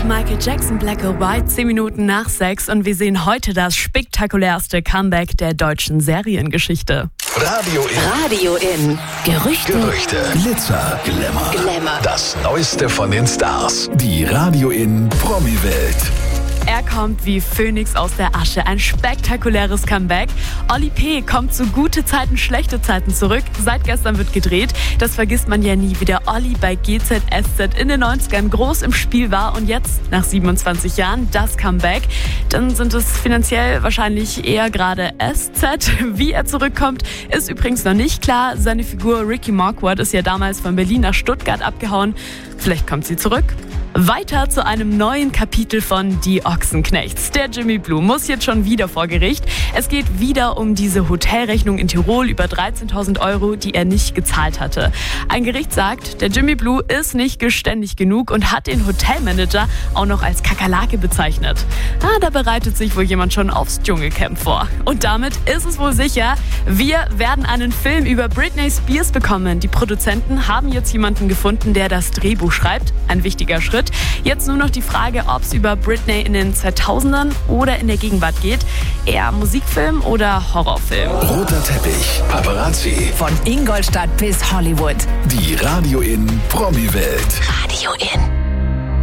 Michael Jackson, Black or White, 10 Minuten nach 6 und wir sehen heute das spektakulärste Comeback der deutschen Seriengeschichte. Radio in. Gerüchte. Glitzer, Glamour. Das Neueste von den Stars. Die Radio in Promi-Welt. Er kommt wie Phönix aus der Asche. Ein spektakuläres Comeback. Oli P. kommt zu gute Zeiten, schlechte Zeiten zurück. Seit gestern wird gedreht. Das vergisst man ja nie, wie der Olli bei GZSZ in den 90ern groß im Spiel war. Und jetzt, nach 27 Jahren, das Comeback. Dann sind es finanziell wahrscheinlich eher gerade SZ. Wie er zurückkommt, ist übrigens noch nicht klar. Seine Figur Ricky Marquardt ist ja damals von Berlin nach Stuttgart abgehauen. Vielleicht kommt sie zurück. Weiter zu einem neuen Kapitel von Die Ochsenknechts. Der Jimmy Blue muss jetzt schon wieder vor Gericht. Es geht wieder um diese Hotelrechnung in Tirol über 13.000 €, die er nicht gezahlt hatte. Ein Gericht sagt, der Jimmy Blue ist nicht geständig genug und hat den Hotelmanager auch noch als Kakerlake bezeichnet. Da bereitet sich wohl jemand schon aufs Dschungelcamp vor. Und damit ist es wohl sicher, wir werden einen Film über Britney Spears bekommen. Die Produzenten haben jetzt jemanden gefunden, der das Drehbuch schreibt. Ein wichtiger Schritt. Jetzt nur noch die Frage, ob es über Britney in den 2000ern oder in der Gegenwart geht. Eher Musikfilm oder Horrorfilm? Roter Teppich, Paparazzi. Von Ingolstadt bis Hollywood. Die Radio in Promi-Welt. Radio in.